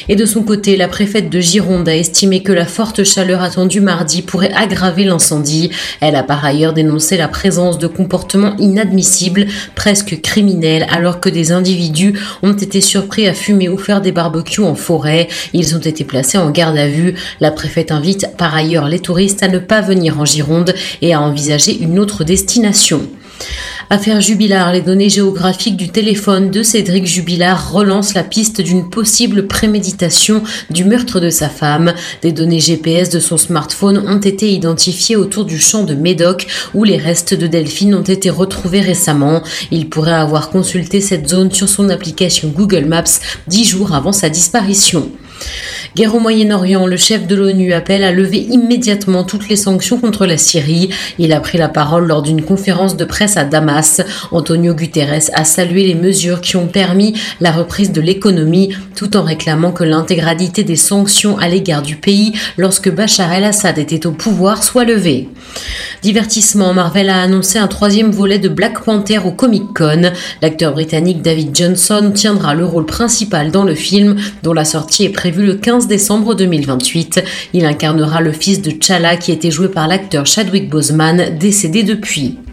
Et de son côté, la préfète de Gironde a estimé que la forte chaleur attendue mardi pourrait aggraver l'incendie. Elle a par ailleurs dénoncé la présence de comportements inadmissibles, presque criminels, alors que des individus ont été surpris à fumer ou faire des barbecues en forêt. Ils ont été placés en garde à vue. La préfète invite par ailleurs les touristes à ne pas venir en Gironde et à envisager une autre destination. Affaire Jubilard, les données géographiques du téléphone de Cédric Jubilard relancent la piste d'une possible préméditation du meurtre de sa femme. Des données GPS de son smartphone ont été identifiées autour du champ de Médoc où les restes de Delphine ont été retrouvés récemment. Il pourrait avoir consulté cette zone sur son application Google Maps 10 jours avant sa disparition. Guerre au Moyen-Orient, le chef de l'ONU appelle à lever immédiatement toutes les sanctions contre la Syrie. Il a pris la parole lors d'une conférence de presse à Damas. Antonio Guterres a salué les mesures qui ont permis la reprise de l'économie, tout en réclamant que l'intégralité des sanctions à l'égard du pays lorsque Bachar el-Assad était au pouvoir soit levée. Divertissement, Marvel a annoncé un 3e volet de Black Panther au Comic-Con. L'acteur britannique David Johnson tiendra le rôle principal dans le film, dont la sortie est prévue le 15 décembre 2028. Il incarnera le fils de T'Challa qui était joué par l'acteur Chadwick Boseman, décédé depuis.